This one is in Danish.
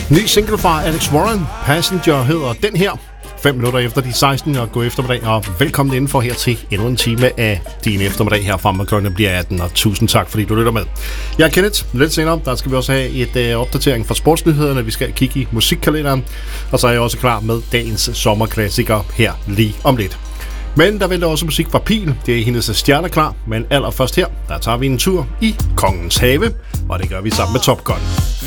Ny single fra Alex Warren, Passenger hedder den her. 5 minutter efter de 16 og god eftermiddag, og velkommen indenfor her til endnu en time af din eftermiddag herfra, når klokken bliver 18, og tusind tak, fordi du lytter med. Jeg er Kenneth. Lidt senere, der skal vi også have et opdatering fra sportsnyhederne. Vi skal kigge i musikkalenderen, og så er jeg også klar med dagens sommerklassiker her lige om lidt. Men der venter også musik fra Pil. Det er hendes stjerne klar, men allerførst her, der tager vi en tur i Kongens Have, og det gør vi sammen med Top Gun.